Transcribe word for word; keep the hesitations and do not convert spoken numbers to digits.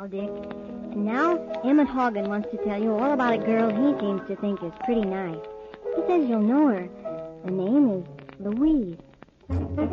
pal, Dick. And now, Emmett Hogan wants to tell you all about a girl he seems to think is pretty nice. He says you'll know her. The name is Louise.